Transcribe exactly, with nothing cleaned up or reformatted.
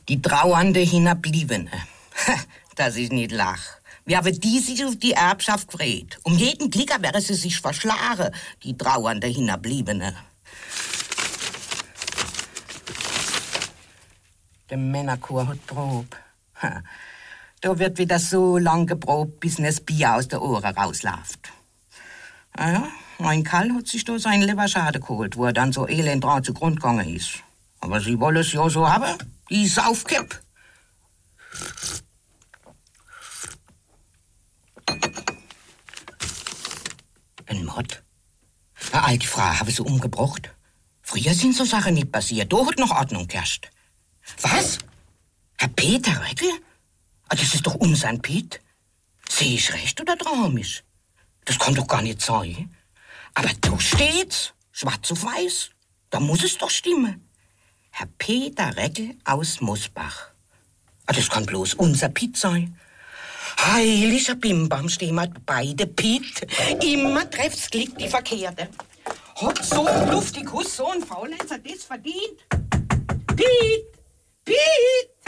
Die trauernde Hinterbliebene. Dass ich nicht lach. Wie haben die sich auf die Erbschaft gefreut? Um jeden Klicker wäre sie sich verschlagen, die trauernde Hinterbliebene. Der Männerchor hat Prob. Ha. Da wird wieder so lang geprobt, bis das Bier aus der Ohren rausläuft. Naja, mein Kerl hat sich da seinen Leberschade geholt, wo er dann so elend dran zugrund gegangen ist. Aber sie wollen es ja so haben, die Saufkipp. Ein Mord? Eine alte Frau habe sie umgebracht. Früher sind so Sachen nicht passiert. Da hat noch Ordnung geherrscht. Was? Herr Peter Reckel? Ah, das ist doch unser Piet. Sehe ich recht oder traum ich? Das kann doch gar nicht sein. Aber da steht's, schwarz auf weiß. Da muss es doch stimmen. Herr Peter Reckel aus Mosbach. Ah, das kann bloß unser Piet sein. Heiliger Bimbam, stehen wir beide Piet. Immer trefft's Glück die Verkehrte. Hat so ein luftig Huss, so ein Faulenzer das verdient? Piet! Piet!